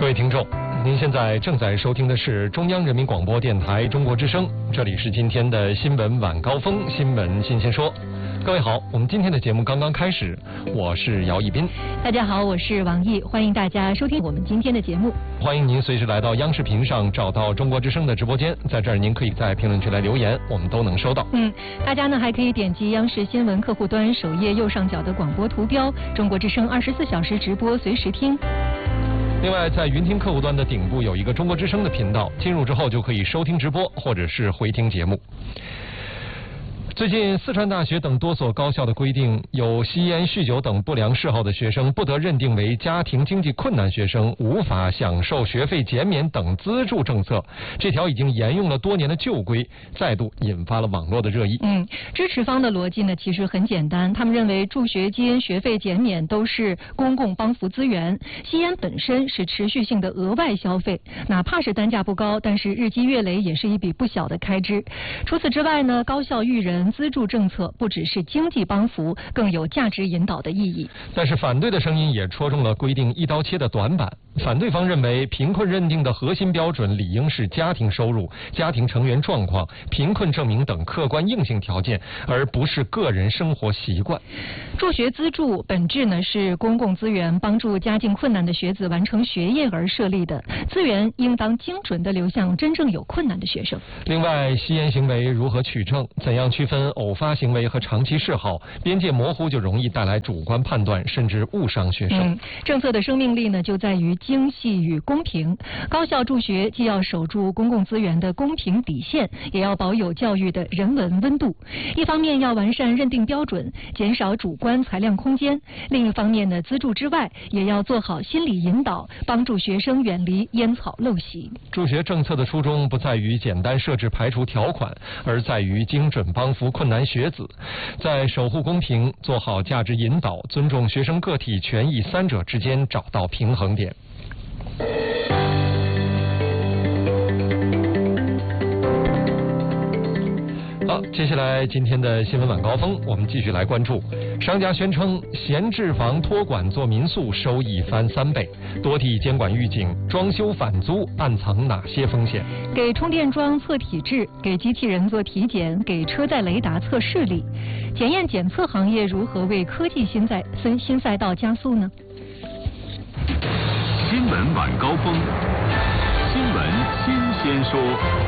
各位听众，您现在正在收听的是中央人民广播电台中国之声，这里是今天的新闻晚高峰，新闻新鲜说。各位好，我们今天的节目刚刚开始，我是姚一斌。 大家好，我是王毅，欢迎大家收听我们今天的节目。 欢迎您随时来到央视频上找到中国之声的直播间，在这儿您可以在评论区来留言，我们都能收到。 大家呢还可以点击央视新闻客户端首页右上角的广播图标，中国之声24小时直播随时听。 另外，在云听客户端的顶部有一个中国之声的频道，进入之后就可以收听直播或者是回听节目。最近，四川大学等多所高校的规定，有吸烟、酗酒等不良嗜好的学生不得认定为家庭经济困难学生，无法享受学费减免等资助政策。这条已经沿用了多年的旧规，再度引发了网络的热议。 支持方的逻辑呢，其实很简单，他们认为助学金、学费减免都是公共帮扶资源，吸烟本身是持续性的额外消费，哪怕是单价不高，但是日积月累也是一笔不小的开支。除此之外呢，高校育人资助政策不只是经济帮扶，更有价值引导的意义。 但是反对的声音也戳中了规定一刀切的短板。反对方认为，贫困认定的核心标准理应是家庭收入、家庭成员状况、贫困证明等客观硬性条件，而不是个人生活习惯。 助学资助本质呢是公共资源，帮助家境困难的学子完成学业而设立的，资源应当精准地流向真正有困难的学生。 另外，吸烟行为如何取证，怎样区分偶发行为和长期嗜好，边界模糊就容易带来主观判断，甚至误伤学生。 政策的生命力呢就在于精细与公平。高校助学既要守住公共资源的公平底线，也要保有教育的人文温度。一方面要完善认定标准，减少主观裁量空间；另一方面呢，资助之外也要做好心理引导，帮助学生远离烟草陋习。 助学政策的初衷不在于简单设置排除条款，而在于精准帮扶困难学子，在守护公平、做好价值引导、尊重学生个体权益三者之间找到平衡点。好，接下来今天的新闻晚高峰，我们继续来关注。商家宣称闲置房托管做民宿收益翻3倍，多地监管预警装修返租暗藏哪些风险？ 给充电桩测体质，给机器人做体检，给车载雷达测视力。检验检测行业如何为科技新赛道加速呢？ 新闻晚高峰，新闻新鲜说。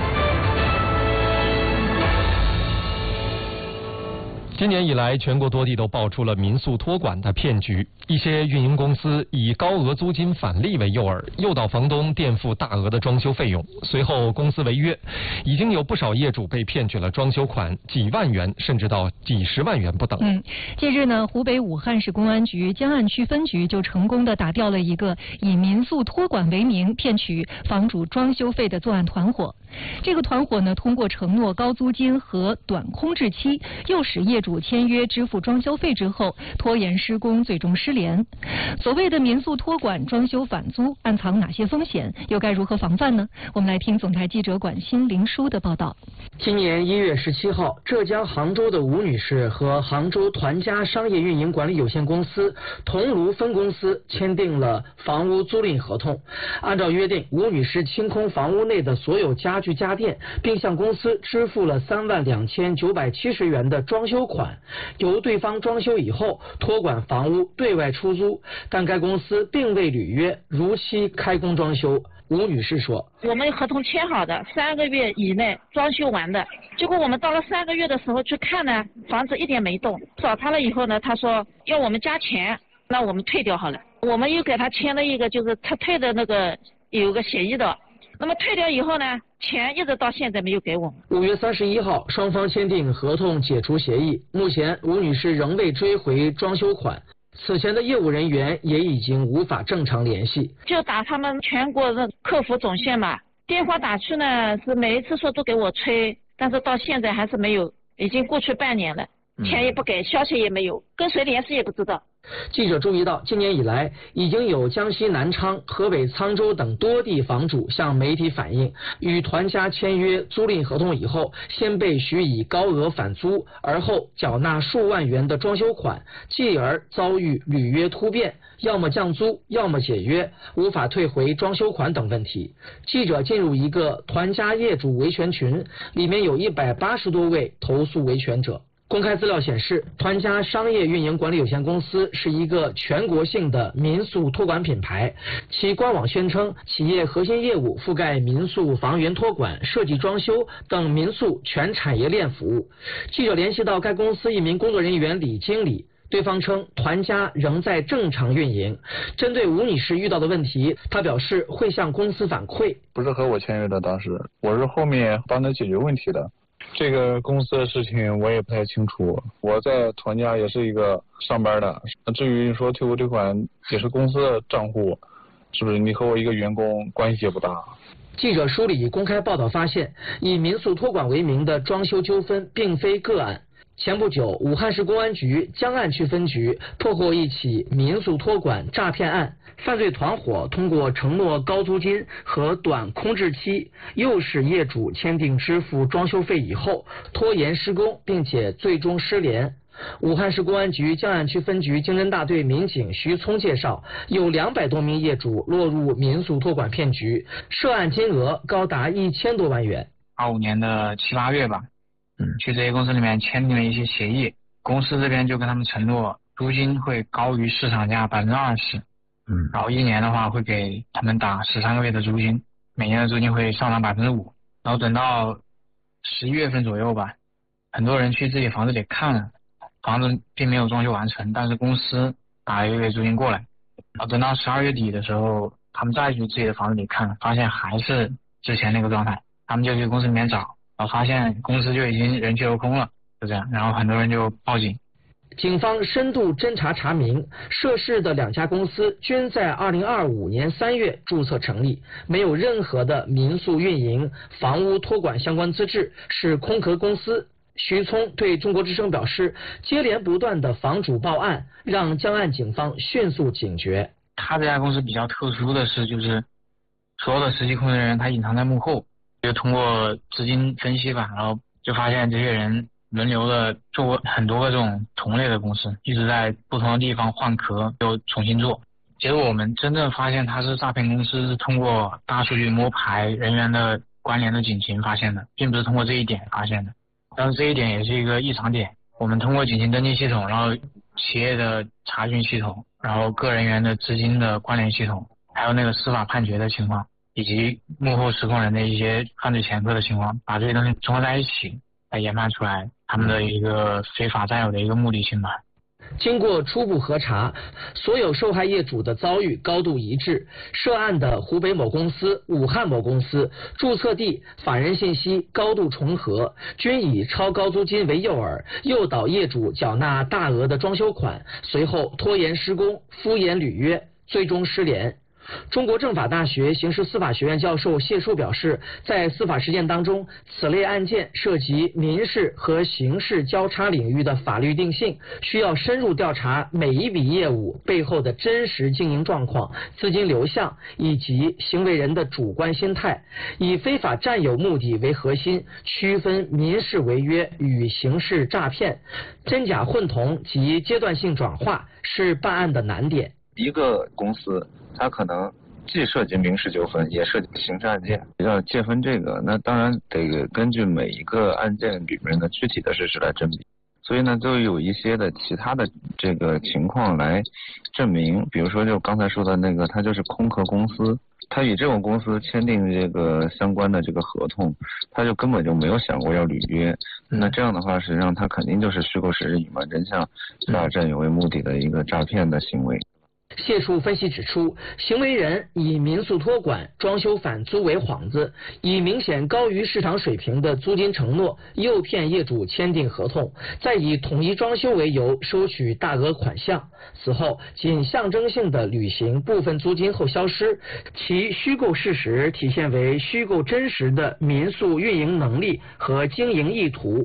今年以来，全国多地都爆出了民宿托管的骗局。一些运营公司以高额租金返利为诱饵，诱导房东垫付大额的装修费用，随后公司违约，已经有不少业主被骗取了装修款几万元，甚至到几十万元不等。 近日呢，湖北武汉市公安局江岸区分局就成功的打掉了一个以民宿托管为名骗取房主装修费的作案团伙。这个团伙呢，通过承诺高租金和短空置期，诱使业主签约支付装修费之后，拖延施工，最终失联。所谓的民宿托管、装修返租，暗藏哪些风险？又该如何防范呢？我们来听总台记者管欣、林舒的报道。 今年1月17号，浙江杭州的吴女士和杭州团家商业运营管理有限公司桐庐分公司签订了房屋租赁合同。按照约定，吴女士清空房屋内的所有家具家电，并向公司支付了32970元的装修款，由对方装修以后托管房屋对外出租，但该公司并未履约，如期开工装修。吴女士说：“ 我们合同签好的，3个月以内装修完的，结果我们到了3个月的时候去看呢，房子一点没动。找他了以后呢，他说要我们加钱，那我们退掉好了。我们又给他签了一个，就是他退的那个有个协议的。那么退掉以后呢，钱一直到现在没有给我们。”5 月31号，双方签订合同解除协议。目前，吴女士仍未追回装修款。此前的业务人员也已经无法正常联系， 就打他们全国的客服总线嘛，电话打去呢，是每一次说都给我催，但是到现在还是没有，已经过去半年了，钱也不给，消息也没有，跟谁联系也不知道。 记者注意到，今年以来，已经有江西南昌、河北沧州等多地房主向媒体反映，与团家签约租赁合同以后，先被许以高额返租，而后缴纳数万元的装修款，继而遭遇履约突变，要么降租，要么解约，无法退回装修款等问题。记者进入一个团家业主维权群，里面有180多位投诉维权者。公开资料显示，团家商业运营管理有限公司是一个全国性的民宿托管品牌，其官网宣称企业核心业务覆盖民宿房源托管、设计装修等民宿全产业链服务。记者联系到该公司一名工作人员李经理，对方称团家仍在正常运营。针对吴女士遇到的问题，她表示会向公司反馈。 不是和我签约的，当时我是后面帮他解决问题的。这个公司的事情我也不太清楚，我在团家也是一个上班的。至于说退不退款，也是公司的账户，是不是你和我一个员工关系也不大。 记者梳理公开报道发现，以民宿托管为名的装修纠纷并非个案。前不久，武汉市公安局江岸区分局破获一起民宿托管诈骗案，犯罪团伙通过承诺高租金和短空置期，诱使业主签订支付装修费以后拖延施工，并且最终失联。武汉市公安局江岸区分局经侦大队民警徐聪介绍，有200多名业主落入民宿托管骗局，涉案金额高达1000多万元。 25年的7、8月吧，去这些公司里面签订了一些协议，公司这边就跟他们承诺租金会高于市场价20%，然后1年的话会给他们打13个月的租金，每年的租金会上涨5%，然后等到11月份左右吧，很多人去自己房子里看了，房子并没有装修完成，但是公司打了1个月租金过来，然后等到12月底的时候，他们再去自己的房子里看，发现还是之前那个状态，他们就去公司里面找，然后发现公司就已经人去楼空了，就这样，然后很多人就报警。 警方深度侦查查明，涉事的2家公司均在2025年3月注册成立，没有任何的民宿运营、房屋托管相关资质，是空壳公司。徐聪对中国之声表示，接连不断的房主报案，让江岸警方迅速警觉。 他这家公司比较特殊的是，就是所有的实际控制人员他隐藏在幕后，就通过资金分析吧，然后就发现这些人轮流的做过很多个这种同类的公司，一直在不同的地方换壳又重新做。结果我们真正发现他是诈骗公司，是通过大数据摸排人员的关联的警情发现的，并不是通过这一点发现的。但是这一点也是一个异常点，我们通过警情登记系统，然后企业的查询系统，然后个人员的资金的关联系统，还有那个司法判决的情况，以及幕后实控人的一些犯罪前科的情况，把这些东西综合在一起，来研判出来他们的一个非法占有的一个目的性吧。 经过初步核查，所有受害业主的遭遇高度一致，涉案的湖北某公司、武汉某公司注册地、法人信息高度重合，均以超高租金为诱饵，诱导业主缴纳大额的装修款，随后拖延施工、敷衍履约，最终失联。中国政法大学刑事司法学院教授谢树表示，在司法实践当中，此类案件涉及民事和刑事交叉领域的法律定性，需要深入调查每一笔业务背后的真实经营状况、资金流向以及行为人的主观心态，以非法占有目的为核心，区分民事违约与刑事诈骗，真假混同及阶段性转化是办案的难点。 一个公司它可能既涉及民事纠纷，也涉及刑事案件，要界分这个，那当然得根据每一个案件里面的具体的事实来甄别。所以呢，就有一些的其他的这个情况来证明，比如说就刚才说的那个，它就是空壳公司，它与这种公司签订这个相关的这个合同，它就根本就没有想过要履约。那这样的话，实际上它肯定就是虚构事实，以瞒真相、大占有为目的的一个诈骗的行为。 谢树分析指出，行为人以民宿托管、装修返租为幌子，以明显高于市场水平的租金承诺诱骗业主签订合同，再以统一装修为由收取大额款项，此后仅象征性的履行部分租金后消失，其虚构事实体现为虚构真实的民宿运营能力和经营意图。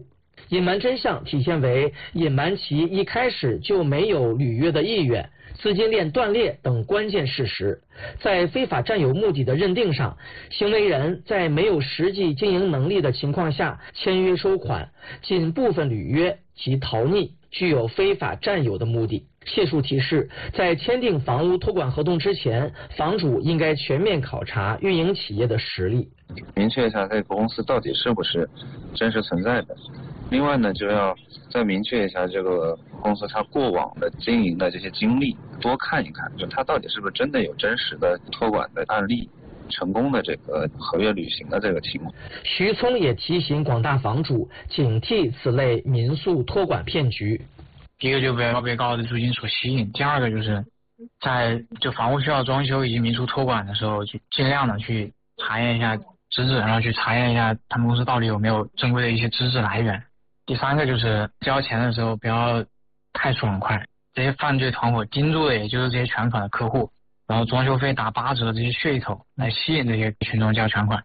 隐瞒真相体现为隐瞒其一开始就没有履约的意愿、资金链断裂等关键事实。在非法占有目的的认定上，行为人在没有实际经营能力的情况下签约收款，仅部分履约及逃匿，具有非法占有的目的。谢述提示，在签订房屋托管合同之前，房主应该全面考察运营企业的实力， 明确一下这个公司到底是不是真实存在的。另外呢，就要再明确一下这个公司它过往的经营的这些经历，多看一看，就它到底是不是真的有真实的托管的案例，成功的这个合约履行的这个情况。 徐聪也提醒广大房主警惕此类民宿托管骗局。 第一个就不要被高的租金所吸引，第二个就是在就房屋需要装修以及民宿托管的时候，就尽量的去查验一下资质，然后去查验一下他们公司到底有没有正规的一些资质来源。第三个就是交钱的时候不要太爽快，这些犯罪团伙盯住的也就是这些全款的客户，然后装修费打8折这些噱头来吸引这些群众交全款。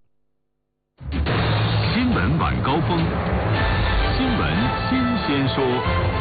新闻晚高峰，新闻新鲜说。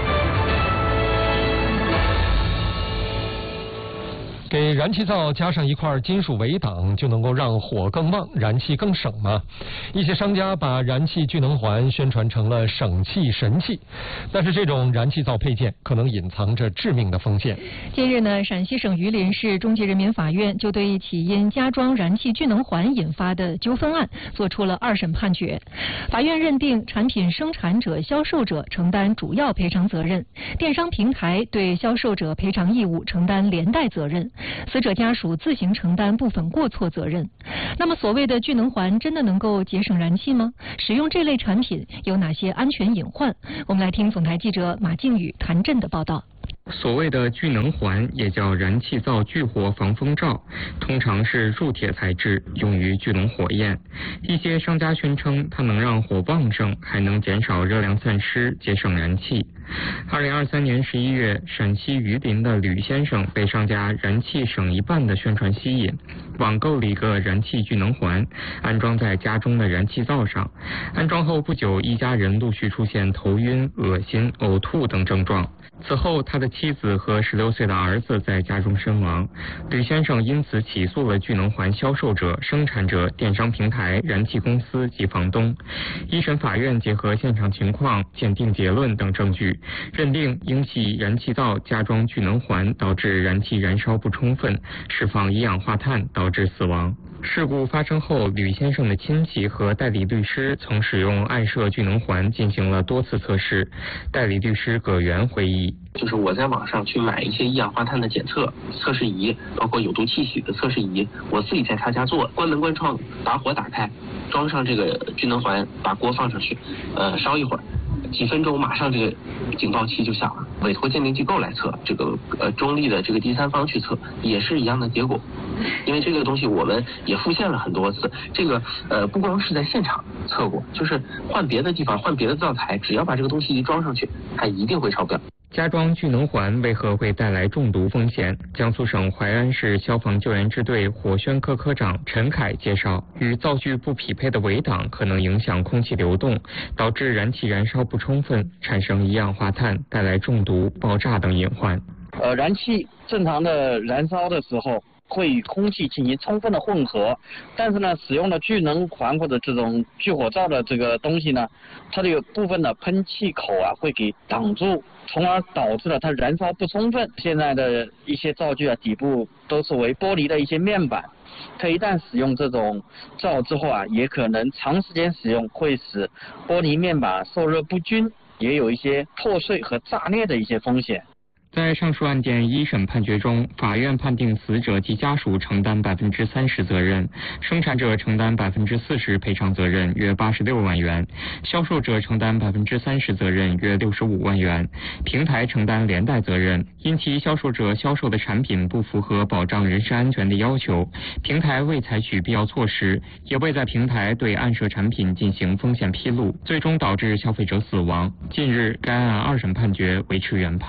给燃气灶加上一块金属围挡，就能够让火更旺，燃气更省吗？一些商家把燃气聚能环宣传成了省气神器，但是这种燃气灶配件可能隐藏着致命的风险。 近日呢，陕西省榆林市中级人民法院就对一起因加装燃气聚能环引发的纠纷案作出了2审判决。法院认定产品生产者、销售者承担主要赔偿责任，电商平台对销售者赔偿义务承担连带责任，死者家属自行承担部分过错责任。那么所谓的聚能环真的能够节省燃气吗？使用这类产品有哪些安全隐患？我们来听总台记者马靖宇、谭震的报道。 所谓的聚能环也叫燃气灶聚火防风罩，通常是铸铁材质，用于聚拢火焰。一些商家宣称它能让火旺盛，还能减少热量散失，节省燃气。2023年11月，陕西榆林的吕先生被商家燃气省一半的宣传吸引，网购了一个燃气聚能环，安装在家中的燃气灶上。安装后不久，一家人陆续出现头晕、恶心、呕吐等症状。此后，他的妻子和16岁的儿子在家中身亡。吕先生因此起诉了聚能环销售者、生产者、电商平台、燃气公司及房东。一审法院结合现场情况、鉴定结论等证据，认定应系燃气灶加装聚能环导致燃气燃烧不充分，释放一氧化碳导致死亡。事故发生后，吕先生的亲戚和代理律师曾使用暗设聚能环进行了多次测试。代理律师葛元回忆， 就是我在网上去买一些一氧化碳的检测测试仪，包括有毒气体的测试仪，我自己在他家做，关门关窗，把火打开，装上这个聚能环，把锅放上去，烧一会儿，几分钟马上这个警报器就响了。委托鉴定机构来测，这个中立的这个第三方去测，也是一样的结果。因为这个东西我们也复现了很多次，这个不光是在现场测过，就是换别的地方换别的灶台，只要把这个东西一装上去，它一定会超标。 加装聚能环为何会带来中毒风险？江苏省淮安市消防救援支队火宣科科长陈凯介绍，与灶具不匹配的围挡可能影响空气流动，导致燃气燃烧不充分，产生一氧化碳，带来中毒、爆炸等隐患。 燃气正常的燃烧的时候，会与空气进行充分的混合，但是呢，使用了聚能环或者这种聚火灶的这个东西呢，它的有部分的喷气口啊会给挡住，从而导致了它燃烧不充分。现在的一些灶具啊，底部都是为玻璃的一些面板，它一旦使用这种灶之后啊，也可能长时间使用会使玻璃面板受热不均，也有一些破碎和炸裂的一些风险。 在上述案件一审判决中，法院判定死者及家属承担30%责任，生产者承担40%赔偿责任，约86万元；销售者承担30%责任，约65万元；平台承担连带责任，因其销售者销售的产品不符合保障人身安全的要求，平台未采取必要措施，也未在平台对暗设产品进行风险披露，最终导致消费者死亡。近日，该案2审判决维持原判。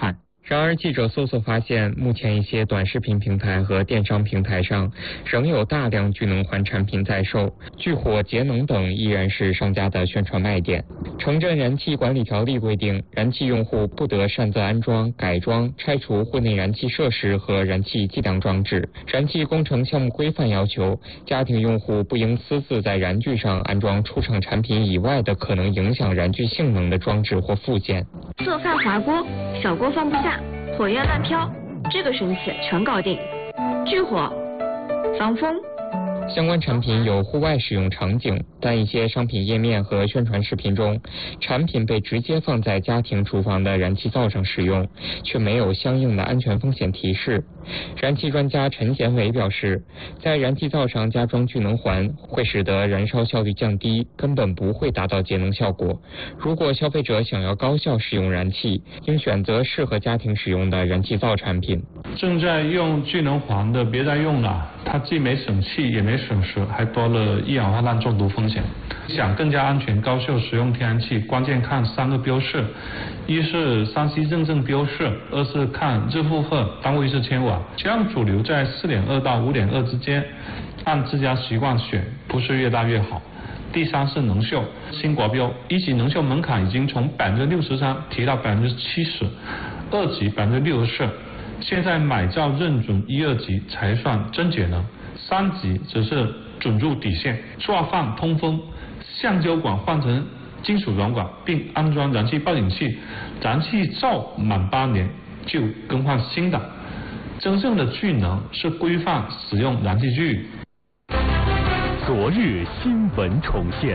然而，记者搜索发现，目前一些短视频平台和电商平台上仍有大量聚能环产品在售，聚火节能等依然是商家的宣传卖点。城镇燃气管理条例规定，燃气用户不得擅自安装、改装、拆除户内燃气设施和燃气计量装置。燃气工程项目规范要求，家庭用户不应私自在燃具上安装出厂产品以外的可能影响燃具性能的装置或附件。 做饭滑锅，小锅放不下，火焰乱飘，这个神器全搞定。聚火、防风。 相关产品有户外使用场景，但一些商品页面和宣传视频中，产品被直接放在家庭厨房的燃气灶上使用，却没有相应的安全风险提示。燃气专家陈贤伟表示，在燃气灶上加装聚能环会使得燃烧效率降低，根本不会达到节能效果。如果消费者想要高效使用燃气，应选择适合家庭使用的燃气灶产品。 正在用聚能环的别再用了，它既没省气也没省时，还多了一氧化碳中毒风险。想更加安全高效使用天然气，关键看3个标示：一是3C 认证标示，二是看日负荷，单位是千瓦，这样主流在4.2到5.2之间，按自家习惯选，不是越大越好。第3是能效，新国标1级能效门槛已经从63%提到70%，2级64%，现在买灶认准1、2级才算真节能，3级只是准入底线。做饭通风，橡胶管换成金属软管，并安装燃气报警器，燃气灶满8年就更换新的。真正的聚能是规范使用燃气具。 昨日新闻重现，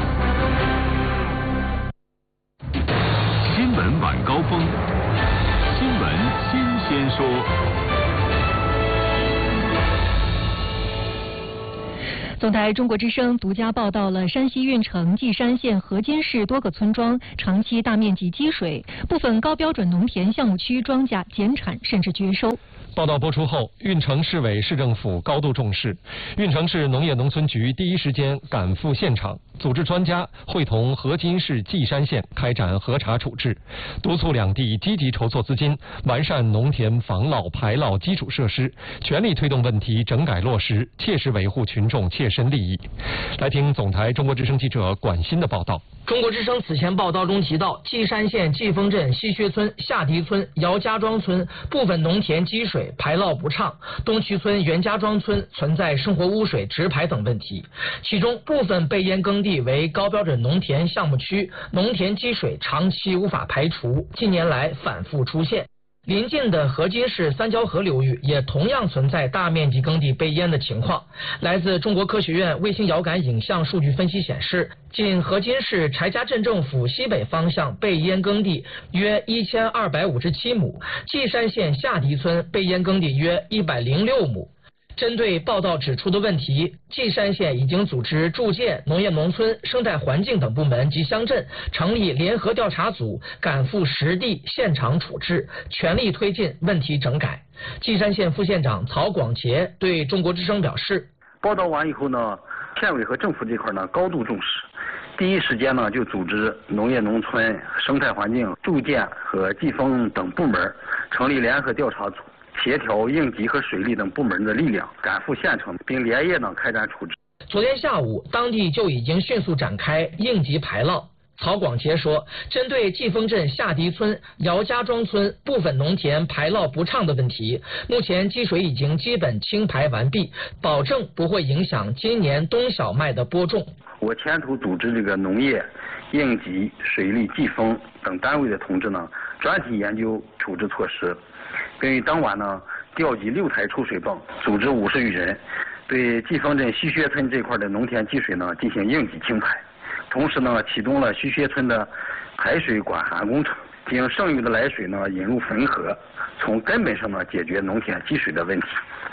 新闻晚高峰，新闻新鲜说。 总台中国之声独家报道了山西运城稷山县河津市多个村庄长期大面积积水，部分高标准农田项目区庄稼减产甚至绝收。 报道播出后，运城市委市政府高度重视，运城市农业农村局第一时间赶赴现场，组织专家会同河津市稷山县开展核查处置，督促两地积极筹措资金，完善农田防涝排涝基础设施，全力推动问题整改落实，切实维护群众切身利益。来听总台中国之声记者管欣的报道。 中国之声此前报道中提到，稷山县季风镇西薛村、下堤村、姚家庄村部分农田积水排涝不畅，东渠村、袁家庄村存在生活污水直排等问题。其中部分被淹耕地为高标准农田项目区，农田积水长期无法排除，近年来反复出现。邻近的河津市三交河流域也同样存在大面积耕地被淹的情况。来自中国科学院卫星遥感影像数据分析显示，仅河津市柴家镇政府西北方向被淹耕地约1257亩，稷山县下堤村被淹耕地约106亩。针对报道指出的问题，稷山县已经组织住建、农业农村、生态环境等部门及乡镇成立联合调查组，赶赴实地现场处置，全力推进问题整改。稷山县副县长曹广杰对中国之声表示， 报道完以后呢，县委和政府这块呢高度重视，第一时间呢就组织农业农村、生态环境、住建和季风等部门成立联合调查组，协调应急和水利等部门的力量，赶赴县城，并连夜呢开展处置。 昨天下午，当地就已经迅速展开应急排涝。曹广杰说，针对季风镇下堤村、姚家庄村部分农田排涝不畅的问题，目前积水已经基本清排完毕，保证不会影响今年冬小麦的播种。 我牵头组织这个农业、应急、水利、季风等单位的同志呢，专题研究处置措施，并于当晚呢调集6台抽水泵，组织50余人，对季风镇西薛村这块的农田积水呢进行应急清排。同时呢，启动了西薛村的排水管涵工程，将剩余的来水呢引入汾河，从根本上呢解决农田积水的问题。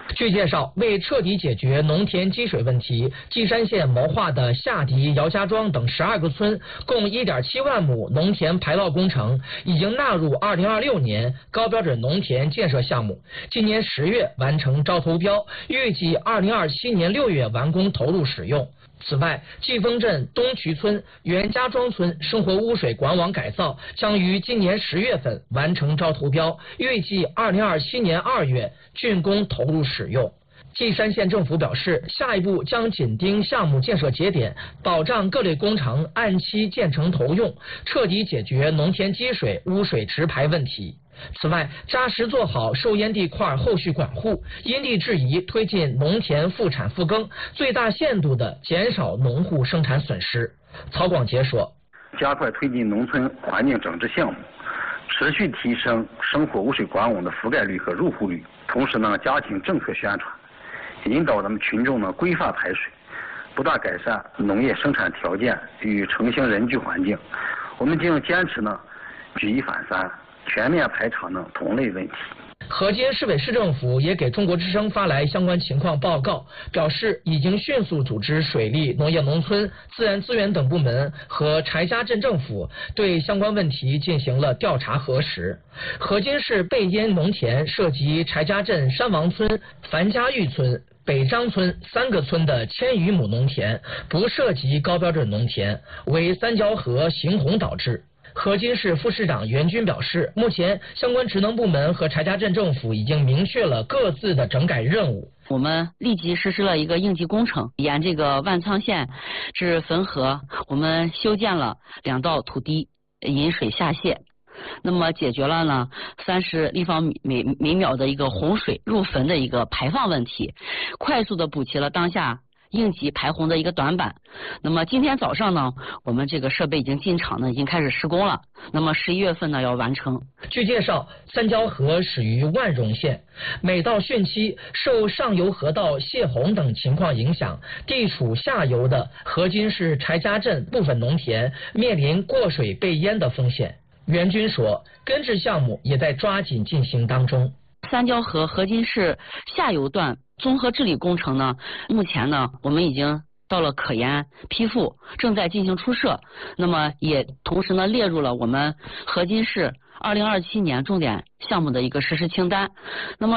据介绍，为彻底解决农田积水问题，稷山县谋划的下迪、姚家庄等12个村共1.7万亩农田排涝工程已经纳入2026年高标准农田建设项目，今年10月完成招投标，预计2027年6月完工投入使用。此外，季丰镇东渠村、袁家庄村生活污水管网改造将于今年10月份完成招投标，预计2027年2月竣工投入使用。稷山县政府表示，下一步将紧盯项目建设节点，保障各类工程按期建成投用，彻底解决农田积水、污水直排问题。此外，扎实做好受烟地块后续管护，因地制宜推进农田复产复耕，最大限度地减少农户生产损失。曹广杰说， 加快推进农村环境整治项目，持续提升生活污水管网的覆盖率和入户率，同时呢，加强政策宣传，引导咱们群众呢规范排水，不断改善农业生产条件与城乡人居环境。我们将坚持呢举一反三，全面排查呢同类问题。 河津市委市政府也给中国之声发来相关情况报告，表示已经迅速组织水利、农业农村、自然资源等部门和柴家镇政府对相关问题进行了调查核实。河津市背烟农田涉及柴家镇山王村、樊家峪村、北张村3个村的1000余亩农田，不涉及高标准农田，为三交河行洪导致。河津市副市长袁军表示，目前相关职能部门和柴家镇政府已经明确了各自的整改任务。 我们立即实施了一个应急工程，沿这个万沧县至汾河，我们修建了2道土堤引水下泄，那么解决了呢30立方米每秒的一个洪水入汾的一个排放问题，快速的补齐了当下应急排洪的一个短板。那么今天早上呢，我们这个设备已经进场呢，已经开始施工了。那么11月份呢要完成。 据介绍，三交河始于万荣县，每到汛期，受上游河道泄洪等情况影响，地处下游的河津市柴家镇部分农田面临过水被淹的风险。袁军说，根治项目也在抓紧进行当中。 三交河河津市下游段综合治理工程呢，目前呢我们已经到了可研批复，正在进行出设，那么也同时呢列入了我们河津市2027年重点项目的一个实施清单。那么